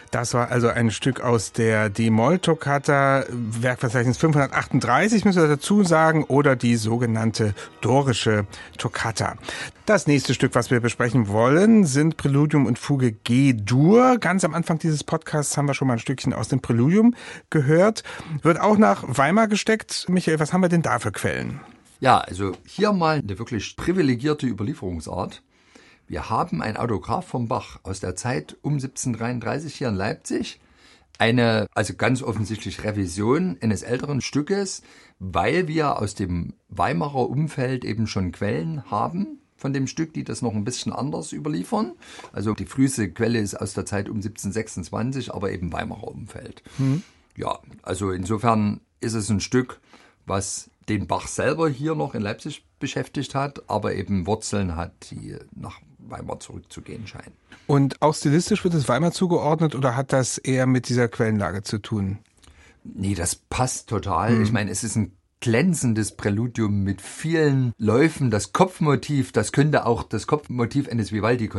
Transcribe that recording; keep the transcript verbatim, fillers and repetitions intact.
Das war also ein Stück aus der D-Moll-Toccata, Werkverzeichnis fünfhundertachtunddreißig, müssen wir dazu sagen, oder die sogenannte dorische Toccata. Das nächste Stück, was wir besprechen wollen, sind Präludium und Fuge G-Dur. Ganz am Anfang dieses Podcasts haben wir schon mal ein Stückchen aus dem Präludium gehört. Wird auch nach Weimar gesteckt. Michael, was haben wir denn da für Quellen? Ja, also hier mal eine wirklich privilegierte Überlieferungsart. Wir haben ein Autograph vom Bach aus der Zeit um siebzehnhundertdreiunddreißig hier in Leipzig. Eine, also ganz offensichtlich Revision eines älteren Stückes, weil wir aus dem Weimarer Umfeld eben schon Quellen haben von dem Stück, die das noch ein bisschen anders überliefern. Also die früheste Quelle ist aus der Zeit um siebzehnhundertsechsundzwanzig, aber eben Weimarer Umfeld. Hm. Ja, also insofern ist es ein Stück, was den Bach selber hier noch in Leipzig beschäftigt hat, aber eben Wurzeln hat, die nach Weimar zurückzugehen scheinen. Und auch stilistisch wird es Weimar zugeordnet oder hat das eher mit dieser Quellenlage zu tun? Nee, das passt total. Hm. Ich meine, es ist ein glänzendes Präludium mit vielen Läufen. Das Kopfmotiv, das könnte auch das Kopfmotiv eines Vivaldi